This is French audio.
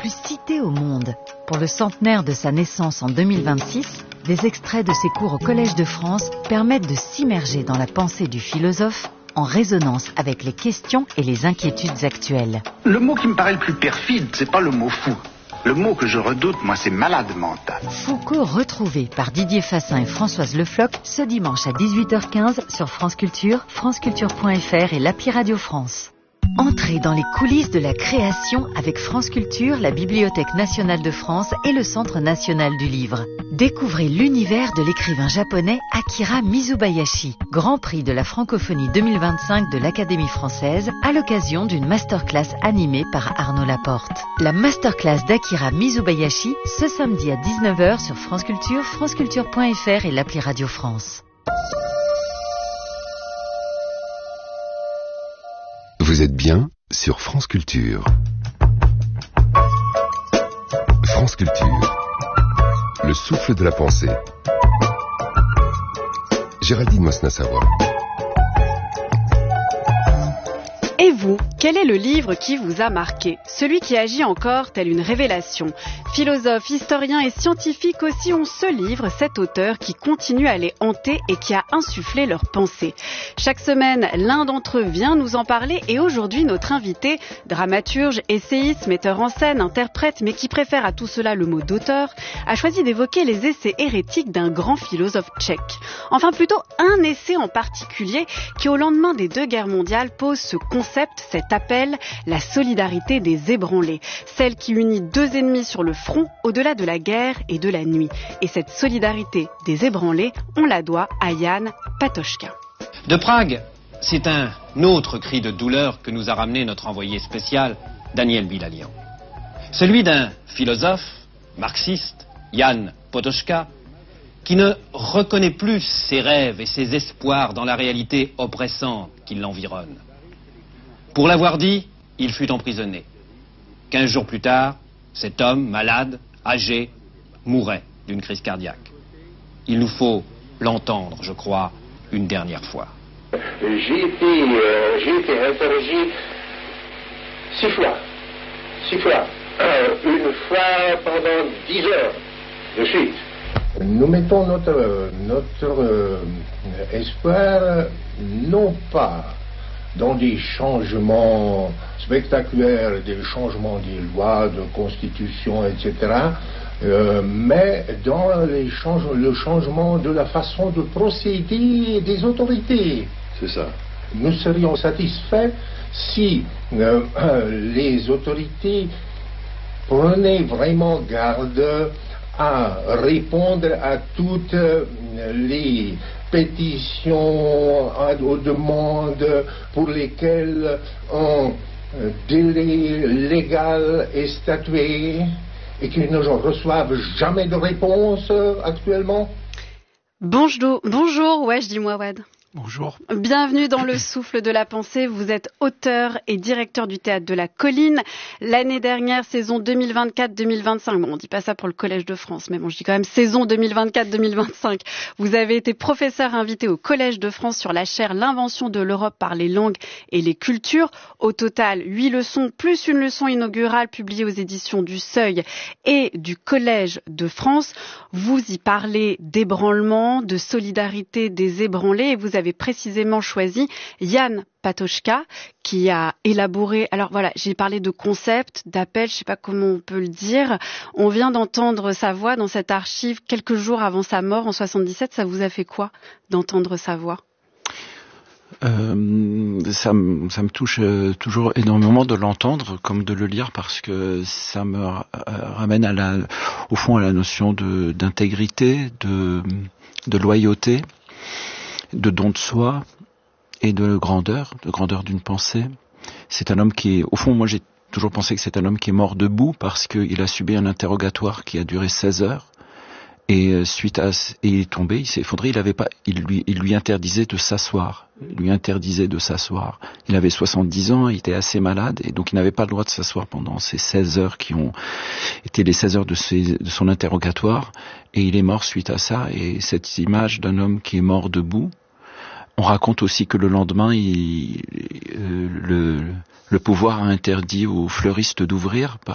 plus cités au monde. Pour le centenaire de sa naissance en 2026, des extraits de ses cours au Collège de France permettent de s'immerger dans la pensée du philosophe en résonance avec les questions et les inquiétudes actuelles. Le mot qui me paraît le plus perfide, c'est pas le mot fou. Le mot que je redoute, moi, c'est malade mental. Foucault retrouvé par Didier Fassin et Françoise Le Floch ce dimanche à 18h15 sur France Culture, franceculture.fr et l'appli Radio France. Entrez dans les coulisses de la création avec France Culture, la Bibliothèque nationale de France et le Centre national du livre. Découvrez l'univers de l'écrivain japonais Akira Mizubayashi, Grand Prix de la francophonie 2025 de l'Académie française, à l'occasion d'une masterclass animée par Arnaud Laporte. La masterclass d'Akira Mizubayashi ce samedi à 19h sur France Culture, franceculture.fr et l'appli Radio France. Vous êtes bien sur France Culture. France Culture, le souffle de la pensée. Géraldine Mosna-Savoie. Et vous, quel est le livre qui vous a marqué? Celui qui agit encore tel une révélation. Philosophes, historiens et scientifiques aussi ont ce livre, cet auteur qui continue à les hanter et qui a insufflé leurs pensées. Chaque semaine, l'un d'entre eux vient nous en parler et aujourd'hui, notre invité, dramaturge, essayiste, metteur en scène, interprète, mais qui préfère à tout cela le mot d'auteur, a choisi d'évoquer les essais hérétiques d'un grand philosophe tchèque. Enfin, plutôt un essai en particulier qui, au lendemain des 2 guerres mondiales, pose ce concept, cet appel, la solidarité des ébranlés, celle qui unit 2 ennemis sur le front au-delà de la guerre et de la nuit. Et cette solidarité des ébranlés, on la doit à Jan Patočka. De Prague, c'est un autre cri de douleur que nous a ramené notre envoyé spécial, Daniel Bilalian. Celui d'un philosophe, marxiste, Jan Patočka, qui ne reconnaît plus ses rêves et ses espoirs dans la réalité oppressante qui l'environne. Pour l'avoir dit, il fut emprisonné. 15 jours plus tard, cet homme, malade, âgé, mourait d'une crise cardiaque. Il nous faut l'entendre, je crois, une dernière fois. J'ai été interrogé 6 fois. Une fois pendant 10 heures de suite. Nous mettons notre espoir non pas dans des changements spectaculaires, des changements des lois, de constitution, etc., mais dans le changement de la façon de procéder des autorités. C'est ça. Nous serions satisfaits si les autorités prenaient vraiment garde à répondre à toutes les pétitions, aux demandes pour lesquelles un délai légal est statué et qu'ils ne reçoivent jamais de réponse actuellement. Bonjour, Wajdi Mouawad. Bonjour. Bienvenue dans le souffle de la pensée. Vous êtes auteur et directeur du Théâtre de la Colline. L'année dernière, saison 2024-2025. Bon, on dit pas ça pour le Collège de France, mais bon, je dis quand même saison 2024-2025. Vous avez été professeur invité au Collège de France sur la chaire L'invention de l'Europe par les langues et les cultures. Au total, 8 leçons plus une leçon inaugurale publiée aux éditions du Seuil et du Collège de France. Vous y parlez d'ébranlement, de solidarité des ébranlés et vous avez précisément choisi Jan Patočka qui a élaboré, alors voilà, j'ai parlé de concept, d'appel, je sais pas comment on peut le dire. On vient d'entendre sa voix dans cette archive quelques jours avant sa mort en 77. Ça vous a fait quoi d'entendre sa voix? Ça me touche toujours énormément de l'entendre comme de le lire parce que ça me ramène au fond à la notion d'intégrité, de loyauté, de don de soi et de grandeur d'une pensée. C'est un homme qui est, au fond, moi j'ai toujours pensé que c'est un homme qui est mort debout parce qu'il a subi un interrogatoire qui a duré 16 heures et et il est tombé, il s'est effondré, il lui interdisait de s'asseoir. Il avait 70 ans, il était assez malade et donc il n'avait pas le droit de s'asseoir pendant ces 16 heures qui ont été les 16 heures de son interrogatoire et il est mort suite à ça. Et cette image d'un homme qui est mort debout, on raconte aussi que le lendemain, le pouvoir a interdit aux fleuristes d'ouvrir